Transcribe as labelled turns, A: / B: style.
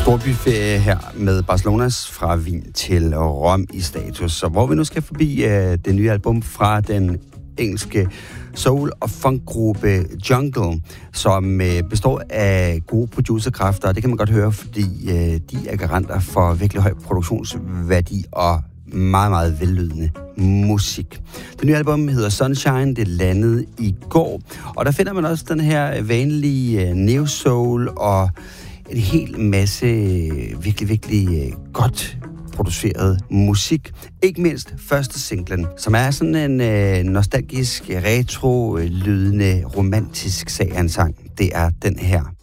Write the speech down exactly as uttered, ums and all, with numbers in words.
A: storbyferie her med Barcelonas Fra Wien til Rom i status, så hvor vi nu skal forbi øh, det nye album fra den engelske soul- og funkgruppe Jungle, som øh, består af gode producerkræfter, og det kan man godt høre, fordi øh, de er garanter for virkelig høj produktionsværdi og meget, meget vellydende musik. Det nye album hedder Sunshine, det landede i går, og der finder man også den her vanlige neo-soul og en hel masse virkelig, virkelig godt produceret musik. Ikke mindst første singlen, som er sådan en øh, nostalgisk, retro-lydende, romantisk sag af en sang. Det er den her.